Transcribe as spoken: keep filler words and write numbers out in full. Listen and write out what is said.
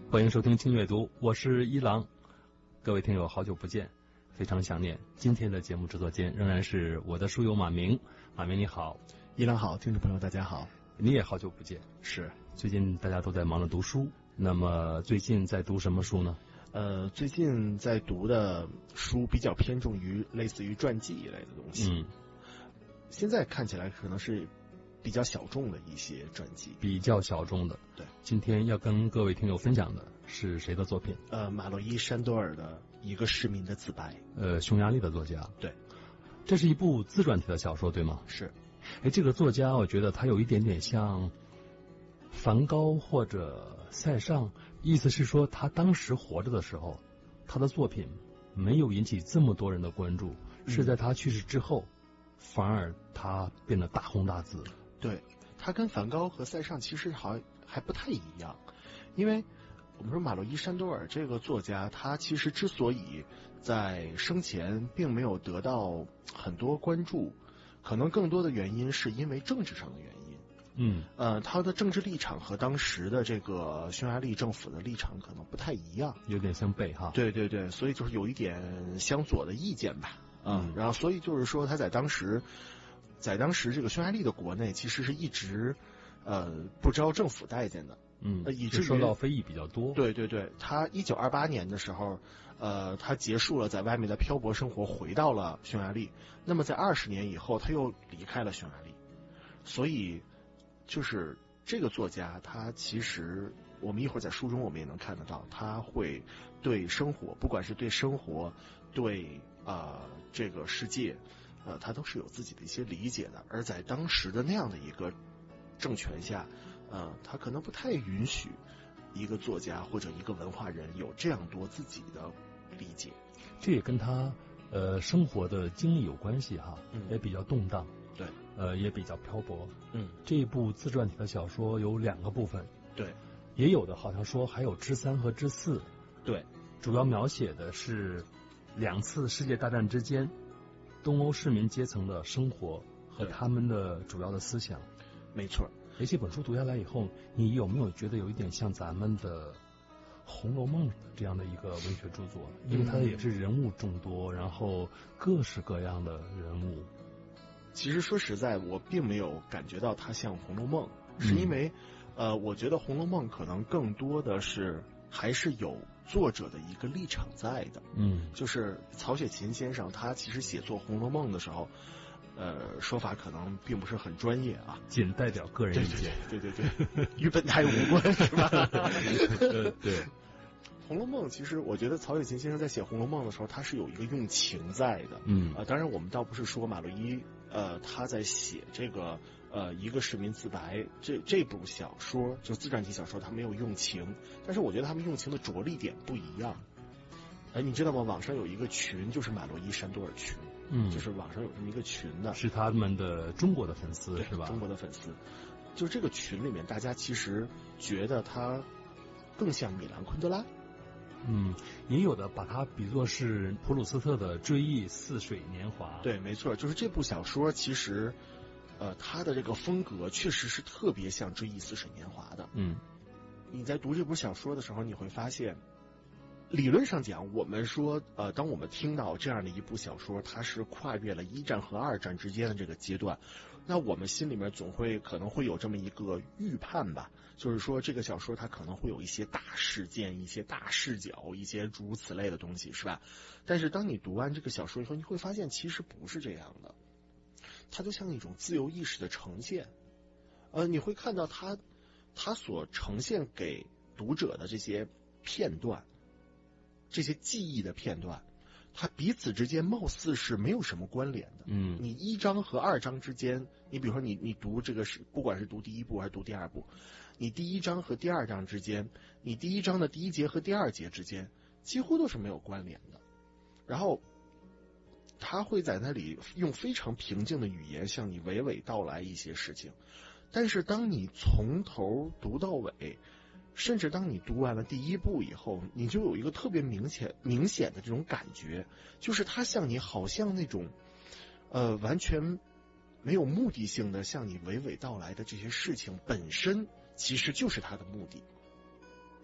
欢迎收听轻阅读，我是一郎。各位听友，好久不见，非常想念。今天的节目制作间仍然是我的书友马明。马明你好。 一郎好，听众朋友大家好。 你也好久不见。 是， 最近大家都在忙着读书，那么最近在读什么书呢？ 呃，最近在读的书比较偏重于类似于传记一类的东西。 嗯， 现在看起来可能是比较小众的一些传记， 比较小众的。 对， 今天要跟各位听友分享的是谁的作品？ 呃，马洛伊·山多尔的《一个市民的自白》。 呃，匈牙利的作家。 对， 这是一部自传体的小说，对吗？ 是。 哎，这个作家我觉得他有一点点像梵高或者塞尚，意思是说他当时活着的时候，他的作品没有引起这么多人的关注， 嗯、 是在他去世之后，反而他变得大红大紫。 对，他跟梵高和塞尚其实好像还不太一样，因为我们说马洛伊·山多尔这个作家，他其实之所以在生前并没有得到很多关注，可能更多的原因是因为政治上的原因。 嗯， 呃，他的政治立场和当时的这个匈牙利政府的立场可能不太一样， 有点相悖哈。 对对对，所以就是有一点相左的意见吧。嗯， 嗯， 然后所以就是说他在当时，在当时这个匈牙利的国内其实是一直呃不招政府待见的。 嗯， 呃，以至于受到非议比较多。 对对对，他一九二八年的时候，呃，他结束了在外面的漂泊生活，回到了匈牙利。那么在二十年以后，他又离开了匈牙利。所以，就是这个作家，他其实我们一会儿在书中我们也能看得到，他会对生活，不管是对生活，对啊、呃、这个世界，呃，他都是有自己的一些理解的。而在当时的那样的一个政权下，呃，他可能不太允许一个作家或者一个文化人有这样多自己的理解。 这也跟他呃生活的经历有关系哈， 嗯， 也比较动荡， 对， 呃，也比较漂泊。 嗯， 这一部自传体的小说有两个部分， 对， 也有的好像说还有之三和之四， 对， 主要描写的是两次世界大战之间东欧市民阶层的生活和他们的主要的思想。 没错。 哎，这本书读下来以后，你有没有觉得有一点像咱们的《红楼梦》这样的一个文学著作？因为它也是人物众多，然后各式各样的人物。 其实说实在，我并没有感觉到它像《红楼梦》，是因为，嗯、呃，我觉得《红楼梦》可能更多的是还是有作者的一个立场在的。 嗯， 就是曹雪芹先生他其实写作《红楼梦》的时候，呃，说法可能并不是很专业啊， 仅代表个人意见。 对对对对对，与本台无关，是吧？ 对对。 《红楼梦》其实我觉得曹雪芹先生在写《红楼梦》的时候，他是有一个用情在的。 嗯， 啊、呃，当然我们倒不是说马洛伊呃他在写这个呃一个市民自白这这部小说，就自传体小说，他没有用情，但是我觉得他们用情的着力点不一样。哎，你知道吗？网上有一个群，就是马洛伊山多尔群， 嗯， 就是网上有这么一个群的， 是他们的中国的粉丝是吧？ 中国的粉丝，就是这个群里面，大家其实觉得他更像米兰昆德拉。 嗯，也有的把它比作是普鲁斯特的《追忆似水年华》。 对，没错，就是这部小说其实，呃，它的这个风格确实是特别像《追忆似水年华》的。 嗯， 你在读这部小说的时候，你会发现，理论上讲，我们说，呃，当我们听到这样的一部小说，它是跨越了一战和二战之间的这个阶段，那我们心里面总会可能会有这么一个预判吧，就是说这个小说它可能会有一些大事件、一些大视角、一些诸如此类的东西，是吧？但是当你读完这个小说以后，你会发现其实不是这样的，它就像一种自由意识的呈现。呃，你会看到它，它所呈现给读者的这些片段。这些记忆的片段，它彼此之间貌似是没有什么关联的。 嗯， 你一章和二章之间，你比如说你你读这个是，不管是读第一部还是读第二部，你第一章和第二章之间，你第一章的第一节和第二节之间，几乎都是没有关联的。然后，他会在那里用非常平静的语言向你娓娓道来一些事情，但是当你从头读到尾。甚至当你读完了第一部以后，你就有一个特别明显明显的这种感觉，就是他向你好像那种呃完全没有目的性的向你娓娓道来的这些事情本身其实就是他的目的。